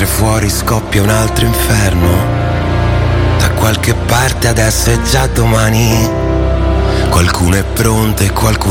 mentre fuori scoppia un altro inferno. Da qualche parte adesso è già domani. Qualcuno è pronto e qualcun